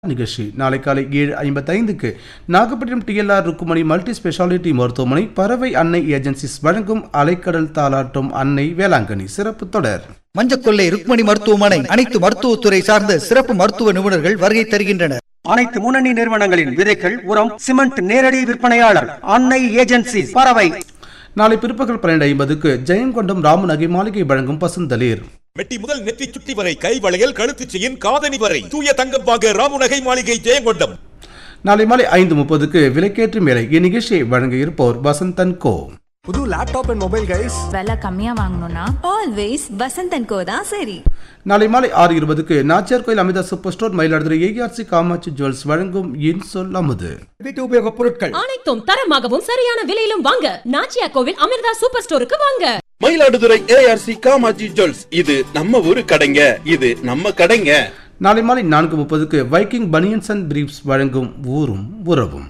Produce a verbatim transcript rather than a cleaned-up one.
நிகழ்ச்சி நாளை காலை ஏழு ஐம்பத்தைந்துக்கு Nagapattinam DLR Rukmani multi speciality மருத்துவமனை பறவை அன்னை ஏஜென்சிஸ் வழங்கும் அலைக்கடல் தாலாட்டும் அன்னை வேளாங்கண்ணி சிறப்பு தொடர். மஞ்சக்கொள்ளை ருக்மணி மருத்துவமனை அனைத்து மருத்துவத்துறை சார்ந்த சிறப்பு மருத்துவ நிபுணர்கள் வருகை தருகின்றனர். அனைத்து முன்னணி நிறுவனங்களின் விதைகள், உரம், சிமெண்ட் நேரடி விற்பனையாளர் அன்னை ஏஜென்சி பறவை. நாளை பிற்பகல் பன்னிரண்டு ஐம்பதுக்கு ஜெயங்கொண்டம் ராமு நகை மாளிகை வழங்கும் பசுந்தளிர். மெட்டி முதல் நெற்றி சுட்டி வரை கை வளையல், கழுத்து செயின், காதணி வரை தூய தங்கம் வாங்க ராமு நகை மாளிகை ஜெயங்கொண்டம். நாளை மாலை ஐந்து முப்பதுக்கு விலைக்கேற்று மேலை இந்நிகழ்ச்சியை வழங்க இருப்போர் வசந்தன் கோ. புது லேப்டாப் அண்ட் மொபைல் கைஸ் விலை கம்மியா வாங்கணும்னா ஆல்வேஸ் வசந்தன் கோ தான் சரி. நாளை மாலை ஆறு இருபதுக்கு நாச்சியார் கோயில் Amrita super store Mayiladuthurai ARC Kamakshi jewels வழங்கும் இன் சொல் அமுது. வீட்டு உபயோக பொருட்கள் அனைத்தும் தரமாகவும் சரியான விலையிலும் வாங்க நாச்சியார் கோவில் அமிர்தா சூப்பர் ஸ்டோருக்கு வாங்க. மயிலாடுதுறை ஏஆர்சி காமாட்சி ஜுவல்ஸ், இது நம்ம ஊரு கடைங்க, இது நம்ம கடைங்க. நாளை மாலை நான்கு முப்பதுக்கு வைக்கிங் பனியன்ஸ் அண்ட் பிரீப்ஸ் வழங்கும் ஊரும் உறவும்.